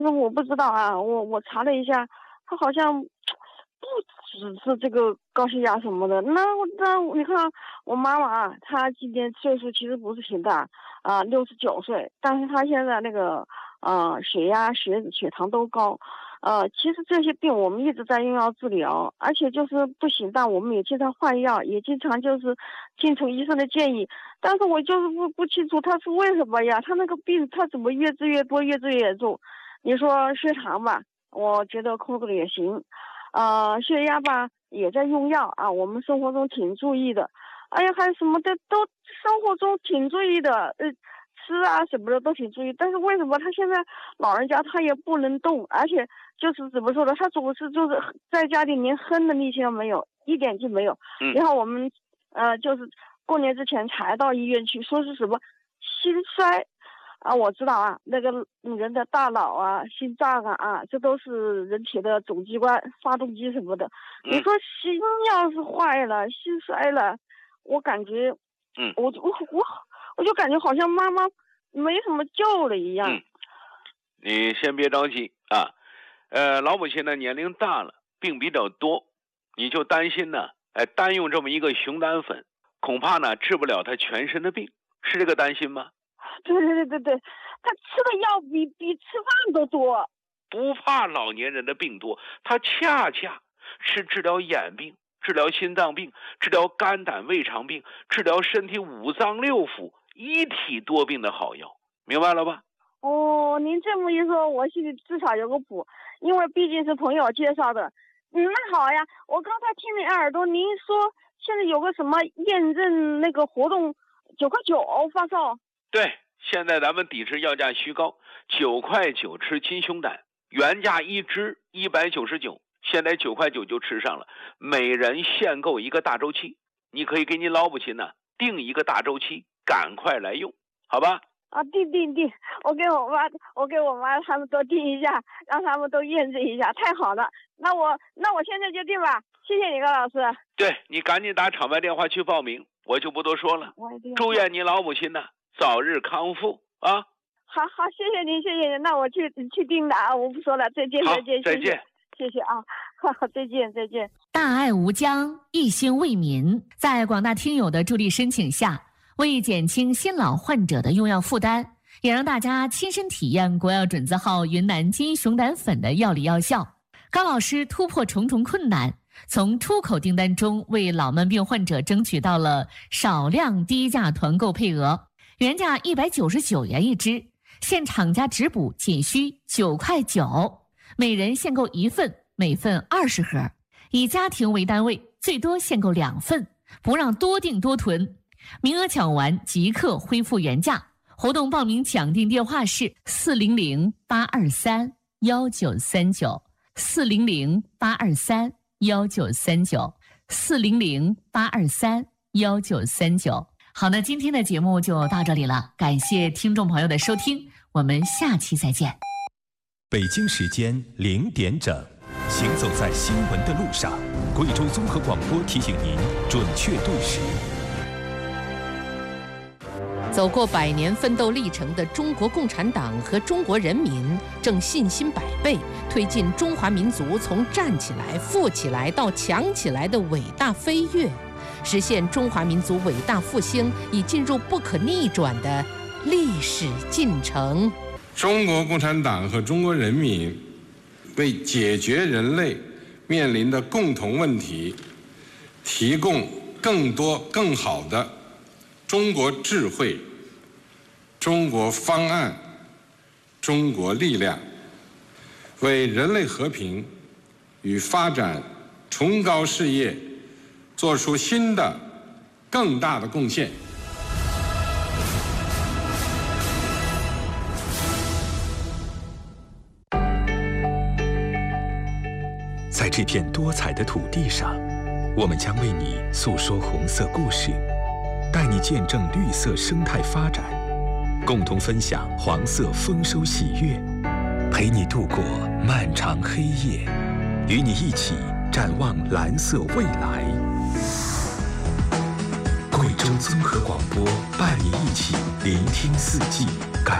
那我不知道啊，我查了一下，他好像不只是这个高血压什么的。那你看我妈妈啊，她今年岁数其实不是挺大啊，69岁，但是她现在那个血压、血糖都高。其实这些病我们一直在用药治疗，而且就是不行，但我们也经常换药，也经常就是听从医生的建议。但是我就是不清楚他是为什么呀？他那个病他怎么越治越多，越治越严重？你说血糖吧，我觉得控制的也行，血压吧也在用药啊，我们生活中挺注意的。哎呀，还有什么的都生活中挺注意的，吃啊什么的都挺注意。但是为什么他现在老人家他也不能动，而且就是怎么说呢，他总是就是在家里连哼的力气都没有，一点劲没有。然后我们就是过年之前才到医院去，说是什么心衰啊，我知道啊，那个人的大脑啊、心脏啊，这都是人体的总机关、发动机什么的。你说心要是坏了、心衰了，我感觉，我就感觉好像妈妈没什么救了一样。 你先别着急啊，老母亲呢年龄大了，病比较多，你就担心呢，单用这么一个熊胆粉，恐怕呢治不了他全身的病，是这个担心吗？ 对，他吃的药比吃饭都多。 不怕老年人的病多，他恰恰是治疗眼病、治疗心脏病、治疗肝胆胃肠病、治疗身体五脏六腑一体多病的好药，明白了吧？ 哦，您这么一说，我心里至少有个谱，因为毕竟是朋友介绍的。那好呀，我刚才听你耳朵，您说现在有个什么验证那个活动，9.9块发售。 对，现在咱们抵制药价虚高，9.9块吃金熊胆，原价一支199，现在9.9块就吃上了，每人限购一个大周期，你可以给你老母亲呢定一个大周期，赶快来用，好吧？ 啊，定，我给我妈他们都定一下，让他们都验证一下，太好了。那我现在就定吧，谢谢你高老师。 对，你赶紧打厂牌电话去报名，我就不多说了。祝愿你老母亲呢早日康复啊！ 好，谢谢您，那我去定的啊，我不说了，再见，谢谢啊，好，再见。 大爱无疆，一心为民，在广大听友的助力申请下，为减轻新老患者的用药负担，也让大家亲身体验国药准字号云南金熊胆粉的药理药效，高老师突破重重困难，从出口订单中为老慢病患者争取到了少量低价团购配额，原价199元一支，现厂家直补仅需9.9块，每人限购1份，每份20盒，以家庭为单位，最多限购2份，不让多订多囤，名额抢完即刻恢复原价。活动报名抢订电话是400-823-1939，400-823-1939，400-823-1939。好，那今天的节目就到这里了，感谢听众朋友的收听，我们下期再见。 北京时间0点整，行走在新闻的路上，贵州综合广播提醒您准确对时。 走过100年奋斗历程的中国共产党和中国人民正信心百倍，推进中华民族从站起来、富起来到强起来的伟大飞跃，实现中华民族伟大复兴已进入不可逆转的历史进程。 中国共产党和中国人民为解决人类面临的共同问题，提供更多更好的中国智慧、中国方案、中国力量，为人类和平与发展崇高事业做出新的更大的贡献。 在这片多彩的土地上，我们将为你诉说红色故事，带你见证绿色生态发展，共同分享黄色丰收喜悦，陪你度过漫长黑夜，与你一起展望蓝色未来。贵州综合广播伴你一起聆听四季。